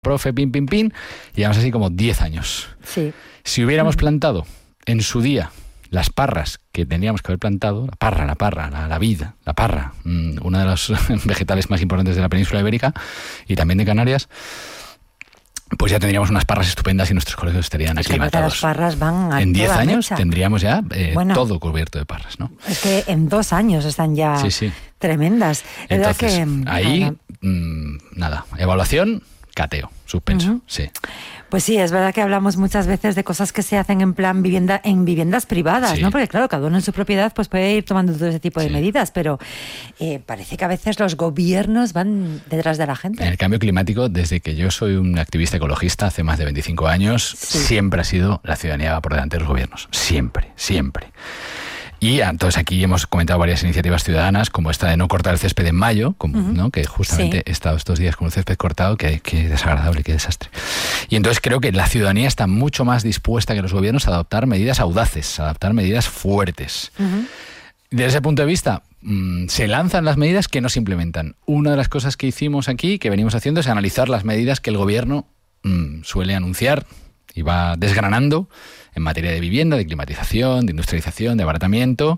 profe, pin, pin, pin, y llevamos así como 10 años. Sí. Si hubiéramos plantado en su día las parras que tendríamos que haber plantado, la vid, la parra, uno de los vegetales más importantes de la península ibérica y también de Canarias, pues ya tendríamos unas parras estupendas y nuestros colegios estarían aclimatados. Las parras van a en 10 años mecha. Tendríamos ya todo cubierto de parras, ¿no? Es que en 2 años están ya tremendas. Entonces, ahí, nada, evaluación, cateo, suspenso, sí. Pues sí, es verdad que hablamos muchas veces de cosas que se hacen en plan en viviendas privadas, ¿no? Porque claro, cada uno en su propiedad pues puede ir tomando todo ese tipo de medidas, pero parece que a veces los gobiernos van detrás de la gente. En el cambio climático, desde que yo soy un activista ecologista hace más de 25 años, siempre ha sido la ciudadanía va por delante de los gobiernos. Siempre, siempre. Y entonces aquí hemos comentado varias iniciativas ciudadanas, como esta de no cortar el césped en mayo, ¿no? Que justamente he estado estos días con el césped cortado, que desagradable, qué desastre. Y entonces creo que la ciudadanía está mucho más dispuesta que los gobiernos a adoptar medidas audaces, a adoptar medidas fuertes. Desde ese punto de vista, se lanzan las medidas que no se implementan. Una de las cosas que hicimos aquí, que venimos haciendo, es analizar las medidas que el gobierno suele anunciar y va desgranando en materia de vivienda, de climatización, de industrialización, de abaratamiento,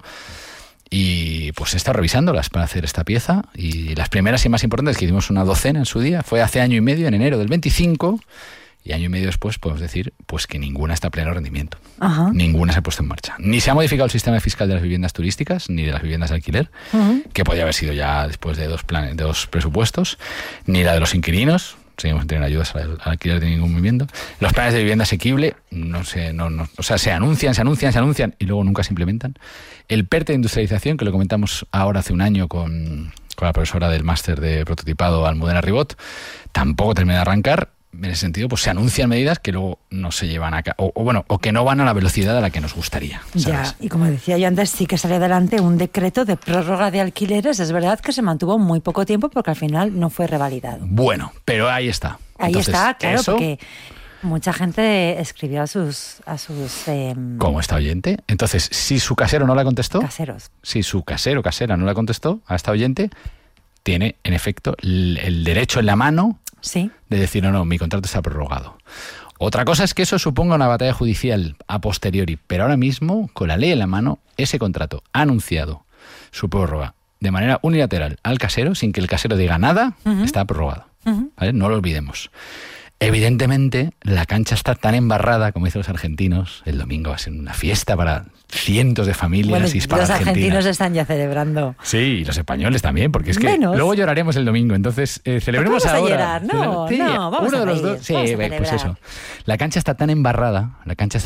y pues he estado revisándolas para hacer esta pieza, y las primeras y más importantes, que hicimos una docena en su día, fue hace año y medio, en enero del 25, y año y medio después podemos decir pues que ninguna está a pleno rendimiento. Ninguna se ha puesto en marcha. Ni se ha modificado el sistema fiscal de las viviendas turísticas, ni de las viviendas de alquiler, que podía haber sido ya después de dos presupuestos, ni la de los inquilinos. Seguimos sin tener ayudas al alquiler de ningún movimiento. Los planes de vivienda asequible, se anuncian y luego nunca se implementan. El PERTE de industrialización, que lo comentamos ahora hace un año con la profesora del máster de prototipado Almudena Ribot, tampoco termina de arrancar. En ese sentido, pues se anuncian medidas que luego no se llevan a cabo, o que no van a la velocidad a la que nos gustaría, ¿sabes? Ya, y como decía yo antes, sí que salió adelante un decreto de prórroga de alquileres. Es verdad que se mantuvo muy poco tiempo porque al final no fue revalidado. Bueno, pero ahí está. Entonces, está, claro, porque mucha gente escribió a sus como esta oyente. Entonces, si su casero no la contestó, si su casero o casera no la contestó a esta oyente, tiene, en efecto, el derecho en la mano de decir, no, mi contrato está prorrogado. Otra cosa es que eso suponga una batalla judicial a posteriori, pero ahora mismo, con la ley en la mano, ese contrato ha anunciado su prórroga de manera unilateral al casero, sin que el casero diga nada, está prorrogado. ¿Vale? No lo olvidemos. Evidentemente, la cancha está tan embarrada, como dicen los argentinos, el domingo va a ser una fiesta para cientos de familias hispanas. Los argentinos están ya celebrando. Sí, y los españoles también, porque es que luego lloraremos el domingo, entonces celebremos ahora. Vamos a llorar, no, vamos uno a de los reír, dos. Sí, pues eso. La cancha está tan embarrada,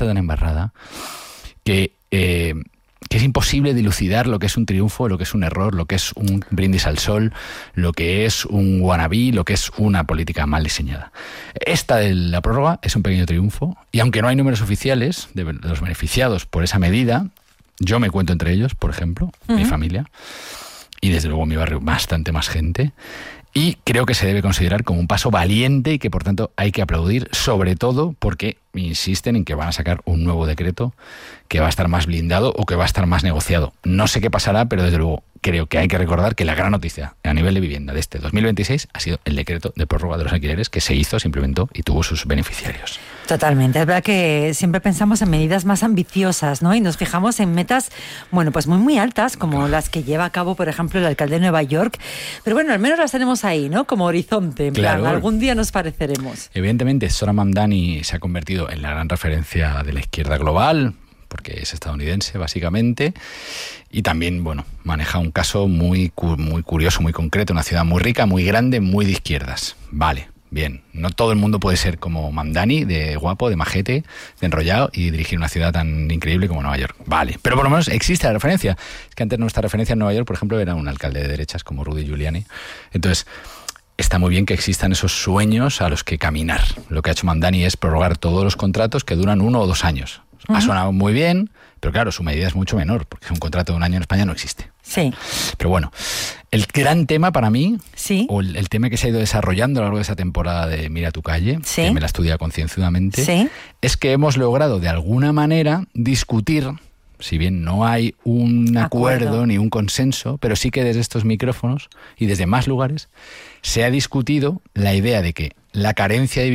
que es imposible dilucidar lo que es un triunfo, lo que es un error, lo que es un brindis al sol, lo que es un wannabe, lo que es una política mal diseñada. Esta de la prórroga es un pequeño triunfo, y aunque no hay números oficiales de los beneficiados por esa medida, yo me cuento entre ellos, por ejemplo, mi familia, y desde luego en mi barrio bastante más gente, y creo que se debe considerar como un paso valiente y que por tanto hay que aplaudir, sobre todo porque insisten en que van a sacar un nuevo decreto que va a estar más blindado o que va a estar más negociado. No sé qué pasará, pero desde luego creo que hay que recordar que la gran noticia a nivel de vivienda de este 2026 ha sido el decreto de prórroga de los alquileres que se hizo, se implementó y tuvo sus beneficiarios. Totalmente. Es verdad que siempre pensamos en medidas más ambiciosas, ¿no? Y nos fijamos en metas, bueno, pues muy, muy altas, como las que lleva a cabo, por ejemplo, el alcalde de Nueva York. Pero bueno, al menos las tenemos ahí, ¿no? Como horizonte. En plan, algún día nos pareceremos. Evidentemente, Zohran Mamdani se ha convertido en la gran referencia de la izquierda global, porque es estadounidense, básicamente, y también, bueno, maneja un caso muy curioso, muy concreto, una ciudad muy rica, muy grande, muy de izquierdas. Vale, bien. No todo el mundo puede ser como Mamdani, de guapo, de majete, de enrollado, y dirigir una ciudad tan increíble como Nueva York. Vale, pero por lo menos existe la referencia. Es que antes nuestra referencia en Nueva York, por ejemplo, era un alcalde de derechas como Rudy Giuliani. Entonces, está muy bien que existan esos sueños a los que caminar. Lo que ha hecho Mamdani es prorrogar todos los contratos que duran 1 o 2 años. Ha sonado muy bien, pero claro, su medida es mucho menor, porque un contrato de 1 año en España no existe. Sí. Pero bueno, el gran tema para mí, o el tema que se ha ido desarrollando a lo largo de esa temporada de Mira tu calle, que me la he estudiado concienzudamente, es que hemos logrado de alguna manera discutir, si bien no hay un acuerdo ni un consenso, pero sí que desde estos micrófonos y desde más lugares se ha discutido la idea de que la carencia de